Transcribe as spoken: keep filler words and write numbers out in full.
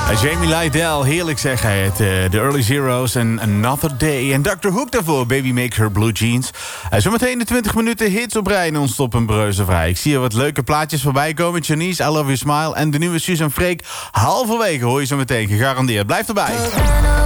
Uh, Jamie Lydell, heerlijk zeg hij het. Uh, The Early Zeros en Another Day. En doctor Hook daarvoor, Baby Make Her Blue Jeans. Uh, zometeen de twintig minuten hits op rij non-stop en breuzenvrij. Ik zie er wat leuke plaatjes voorbij komen. Janice, I Love Your Smile. En de nieuwe Susan Freek. Halverwege hoor je zo meteen, gegarandeerd. Blijf erbij.